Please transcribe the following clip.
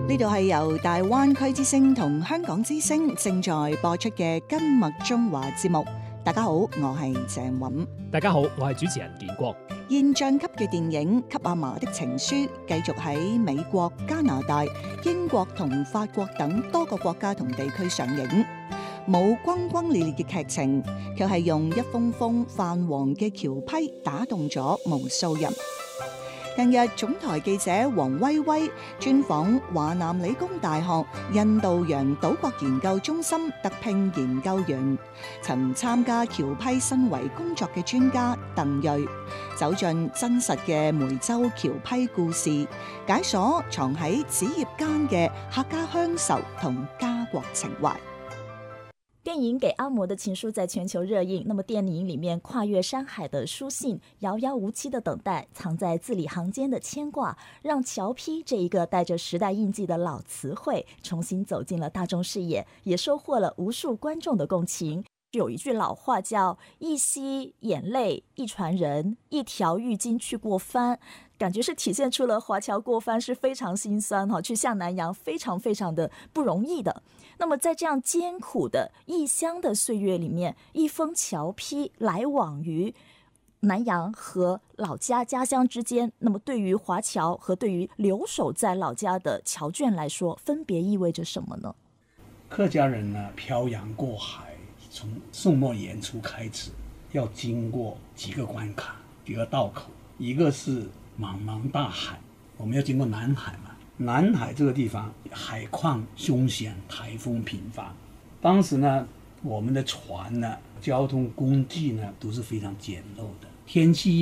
呢度係由大灣區之聲同香港之聲正在播出嘅金麥中華節目。大家好，我係鄭韻。 大家好，我係主持人建國。 現象級嘅電影《給阿嫲的情書》繼續喺美國、加拿大、英國同法國等多個國家同地區上映。冇轟轟烈烈嘅劇情，卻係用一封封泛黃嘅橋批打動咗無數人。近日，總台記者黃威威專訪華南理工大學印度洋島國研究中心特聘研究員，曾參加僑批申遺工作嘅專家鄧瑞，走進真實嘅梅州僑批故事，解鎖藏喺紙頁間嘅客家鄉愁同家國情懷。 電影《給阿嬤的情書》在全球熱映，那麼電影裏面跨越山海的書信，遙遙無期的等待，藏在字裡行間的牽掛，讓僑批這一個帶着時代印記的老詞彙重新走進了大眾視野，也收穫了無數觀眾的共情。有一句老話叫一夕眼淚一船人，一條浴巾去過番，感覺是體現出了華僑過番是非常辛酸，去下南洋非常非常的不容易的。那麼在這樣艱苦的異鄉的歲月裡面，一封僑批來往於南洋和老家家鄉之間，那麼對於華僑和對於留守在老家的僑眷來說，分別意味着什麼呢？ 客家人呢，漂洋過海，從宋末演出開始，要經過幾個關卡、幾個道口。一個是茫茫大海，我們要經過南海嘛。南海這個地方海況兇險，颱風頻發。當時呢，我們的船呢，交通工具呢，都是非常簡陋的。天氣